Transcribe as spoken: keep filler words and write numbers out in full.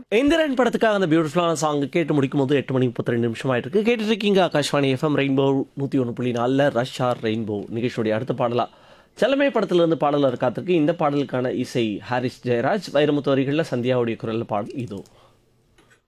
இந்திரன் படத்துக்காக அந்த பியூட்டிஃபுல்லான சாங் கேட்டு முடிக்கும் போது எட்டு மணி முப்பத்தி ரெண்டு நிமிஷம் ஆயிட்டு இருக்கு. கேட்டுட்டு இருக்கீங்க ஆகாஷ்வாணி எஃப்எம் ரெயின்போ நூற்றி ஒன்று புள்ளி நாலில் ரஷ் ஆர் ரெயின்போ நிகழ்ச்சியுடைய அடுத்த பாடலா செல்லமே படத்திலிருந்து பாடலர் காத்திருக்கு. இந்த பாடலுக்கான இசை ஹாரிஸ் ஜெயராஜ், வைரமுத்து வரிகளில் சந்தியாவுடைய குரலில் பாடல் இதோ.